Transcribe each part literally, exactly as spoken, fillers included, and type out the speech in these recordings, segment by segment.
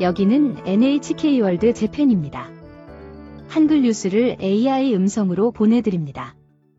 여기는 엔에이치케이월드 재팬입니다. 한글 뉴스를 에이아이 음성으로 보내드립니다.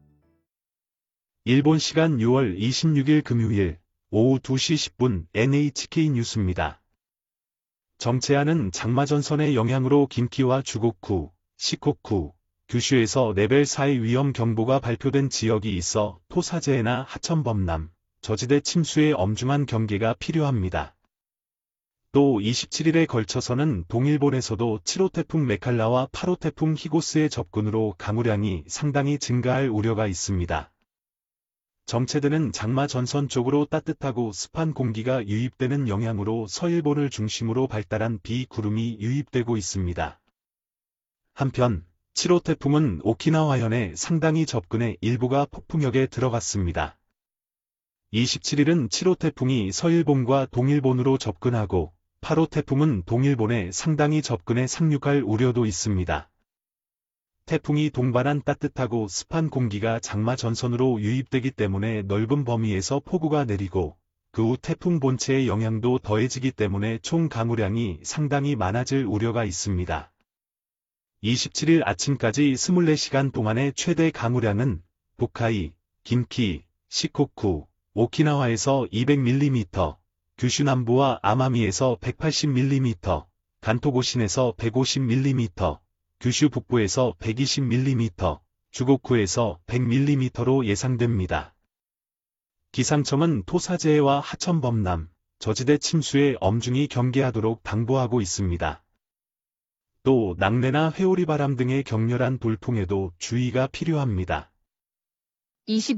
일본 시간 유월 이십육일 금요일 오후 두 시 십 분 엔에이치케이 뉴스입니다. 정체하는 장마전선의 영향으로 긴키와 주고쿠, 시코쿠, 규슈에서 레벨 사의 위험 경보가 발표된 지역이 있어 토사재해나 하천범람, 저지대 침수에 엄중한 경계가 필요합니다. 또 이십칠일에 걸쳐서는 동일본에서도 칠호 태풍 메칼라와 팔호 태풍 히고스의 접근으로 강우량이 상당히 증가할 우려가 있습니다. 정체되는 장마 전선 쪽으로 따뜻하고 습한 공기가 유입되는 영향으로 서일본을 중심으로 발달한 비구름이 유입되고 있습니다. 한편 칠호 태풍은 오키나와현에 상당히 접근해 일부가 폭풍역에 들어갔습니다. 이십칠일은 칠호 태풍이 서일본과 동일본으로 접근하고 팔호 태풍은 동일본에 상당히 접근해 상륙할 우려도 있습니다. 태풍이 동반한 따뜻하고 습한 공기가 장마 전선으로 유입되기 때문에 넓은 범위에서 폭우가 내리고 그 후 태풍 본체의 영향도 더해지기 때문에 총 강우량이 상당히 많아질 우려가 있습니다. 이십칠일 아침까지 이십사 시간 동안의 최대 강우량은 북하이, 긴키, 시코쿠, 오키나와에서 이백 밀리미터, 규슈 남부와 아마미에서 백팔십 밀리미터, 간토고신에서 백오십 밀리미터, 규슈 북부에서 백이십 밀리미터, 주고쿠에서 백 밀리미터로 예상됩니다. 기상청은 토사재해와 하천범람, 저지대 침수에 엄중히 경계하도록 당부하고 있습니다. 또 낙뢰나 회오리바람 등의 격렬한 돌풍에도 주의가 필요합니다.